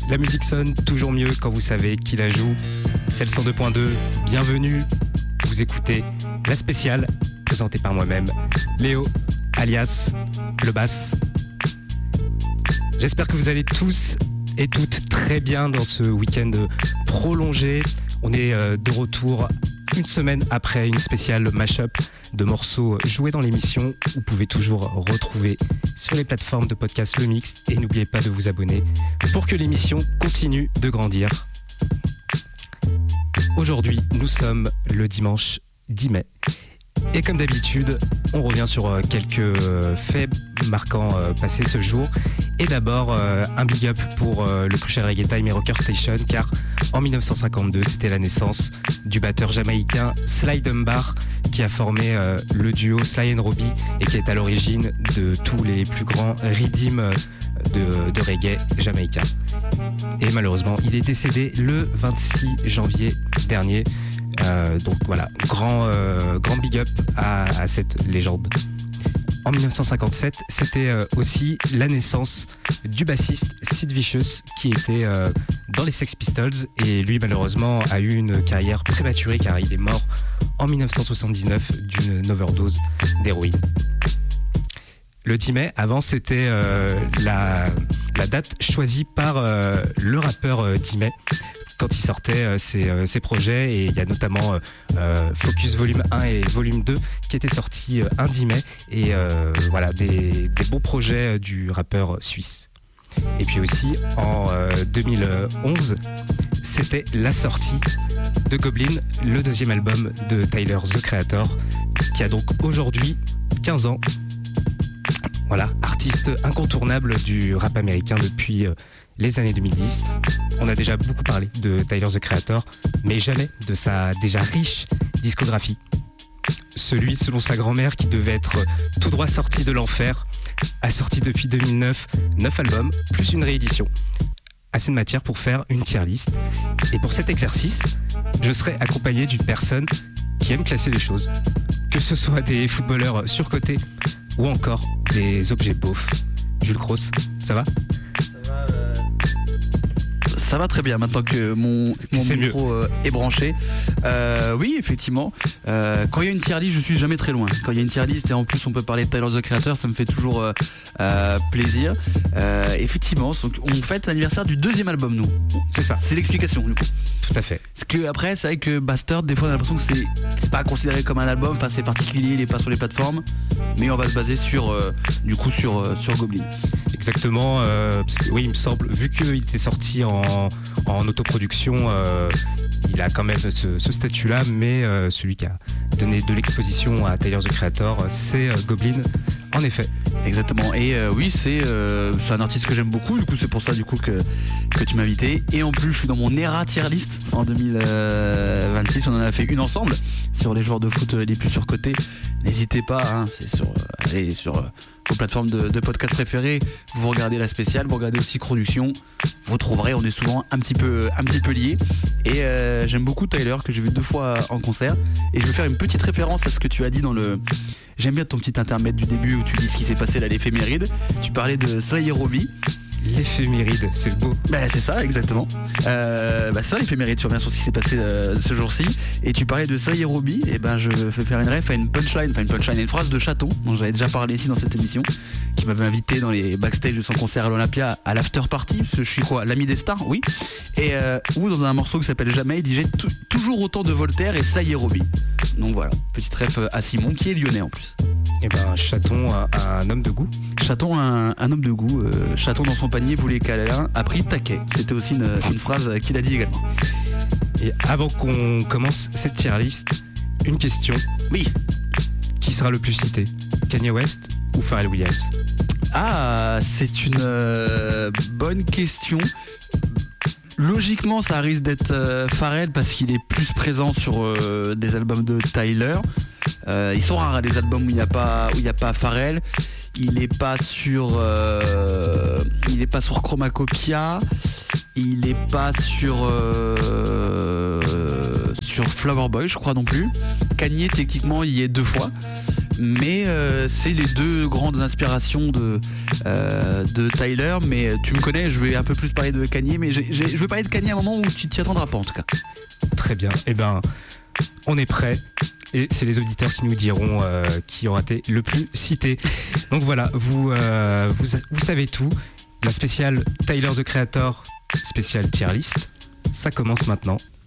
La musique sonne toujours mieux quand vous savez qui la joue. C'est le 102.2, bienvenue. Vous écoutez La Spéciale, présentée par moi-même, Léo, alias Le Bass. J'espère que vous allez tous et toutes très bien dans ce week-end prolongé. On est de retour une semaine après une spéciale mash-up de morceaux joués dans l'émission. Vous pouvez toujours retrouver sur les plateformes de podcast Le Mix et n'oubliez pas de vous abonner pour que l'émission continue de grandir. Aujourd'hui, nous sommes le dimanche 10 mai. Et comme d'habitude, on revient sur quelques faits marquants passés ce jour. Et d'abord, un big up pour le Crucial Reggae Time et Rocker Station, car en 1952, c'était la naissance du batteur jamaïcain Sly Dunbar, qui a formé le duo Sly and Robbie et qui est à l'origine de tous les plus grands rhythms de reggae jamaïcain. Et malheureusement, il est décédé le 26 janvier dernier. Donc voilà, grand big up à cette légende. En 1957, c'était aussi la naissance du bassiste Sid Vicious qui était dans les Sex Pistols et lui malheureusement a eu une carrière prématurée car il est mort en 1979 d'une overdose d'héroïne. Le 10 mai, avant, c'était la date choisie par le rappeur 10 mai quand il sortait ses projets, et il y a notamment Focus Volume 1 et Volume 2 qui étaient sortis un 10 mai, et voilà, des beaux projets du rappeur suisse. Et puis aussi, en 2011, c'était la sortie de Goblin, le deuxième album de Tyler, The Creator, qui a donc aujourd'hui 15 ans. Voilà, artiste incontournable du rap américain depuis les années 2010. On a déjà beaucoup parlé de Tyler, The Creator, mais jamais de sa déjà riche discographie. Celui, selon sa grand-mère, qui devait être tout droit sorti de l'enfer, a sorti depuis 2009 9 albums, plus une réédition. Assez de matière pour faire une tier list. Et pour cet exercice, je serai accompagné d'une personne qui aime classer les choses. Que ce soit des footballeurs surcotés ou encore des objets beaufs. Jules Cross, ça va ? Ça va très bien maintenant que mon micro est branché. Oui, effectivement. Quand il y a une tier list, je suis jamais très loin. Quand il y a une tier list et en plus on peut parler de Tyler, The Creator, ça me fait toujours plaisir. Effectivement, on fête l'anniversaire du deuxième album, nous. C'est ça. C'est l'explication, du coup. Tout à fait. Parce que après, c'est vrai que Bastard, des fois on a l'impression que c'est pas considéré comme un album, enfin c'est particulier, il est pas sur les plateformes, mais on va se baser sur Goblin. Exactement, parce que, oui, il me semble, vu qu'il était sorti en autoproduction, il a quand même ce statut-là, mais celui qui a donné de l'exposition à Tyler, The Creator, c'est Goblin, en effet. Exactement, et oui, c'est un artiste que j'aime beaucoup, du coup c'est pour ça que tu m'as invité, et en plus je suis dans mon ERA tier list en 2026, on en a fait une ensemble sur les joueurs de foot les plus surcotés. N'hésitez pas, hein, c'est sur vos plateformes de podcast préférées, vous regardez la spéciale, vous regardez aussi Production, vous trouverez, on est souvent un petit peu liés, et j'aime beaucoup Tyler, que j'ai vu 2 fois en concert, et je veux faire une petite référence à ce que tu as dit dans le... J'aime bien ton petit intermède du début où tu dis ce qui s'est passé à l'éphéméride. Tu parlais de Sly and Robbie. L'éphéméride, c'est le beau. C'est ça, exactement. C'est ça l'éphéméride, tu reviens sur ce qui s'est passé ce jour-ci. Et tu parlais de Sly and Robbie, et je fais faire une ref à une punchline, une phrase de Chaton, dont j'avais déjà parlé ici dans cette émission, qui m'avait invité dans les backstage de son concert à l'Olympia à l'after party, parce que je suis quoi, l'ami des stars, oui. Et ou dans un morceau qui s'appelle Jamais, il dit j'ai toujours autant de Voltaire et Sly and Robbie. Donc voilà, petite ref à Simon, qui est lyonnais en plus. Et Chaton, un homme de goût. Chaton, un homme de goût. Chaton dans son panier voulait câlin, a pris taquet. C'était aussi une phrase qu'il a dit également. Et avant qu'on commence cette tier list, une question. Oui. Qui sera le plus cité ? Kanye West ou Pharrell Williams ? Ah, c'est une bonne question. Logiquement, ça risque d'être Pharrell parce qu'il est plus présent sur des albums de Tyler. Ils sont rares les albums où il n'y a pas Pharrell. Il n'est pas sur Chromacopia. Il n'est pas sur Flower Boy, je crois non plus. Kanye, techniquement, il y est 2 fois. mais c'est les deux grandes inspirations de Tyler. Mais tu me connais, je vais un peu plus parler de Kanye, mais je vais parler de Kanye à un moment où tu t'y attendras pas en tout cas. Très bien, eh ben on est prêt. Et c'est les auditeurs qui nous diront qui aura été le plus cité. Donc voilà, vous savez tout. La spéciale Tyler the Creator, spéciale tier list, ça commence maintenant.